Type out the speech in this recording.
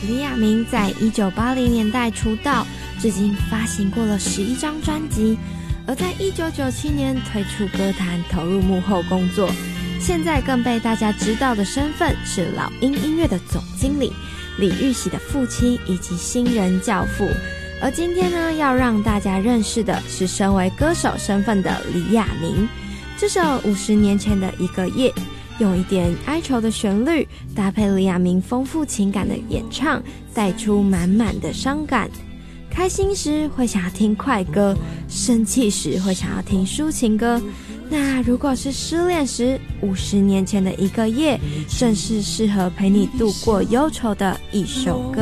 李亚明在1980年代出道，至今发行过了11张专辑，而在1997年退出歌坛，投入幕后工作。现在更被大家知道的身份是老鹰音乐的总经理，李玉玺的父亲以及新人教父。而今天呢，要让大家认识的是身为歌手身份的李亚明。这首50年前的一个夜，用一点哀愁的旋律搭配李亚明丰富情感的演唱，带出满满的伤感。开心时会想要听快歌，生气时会想要听抒情歌。那如果是失恋时，50年前的一个夜，正是适合陪你度过忧愁的一首歌。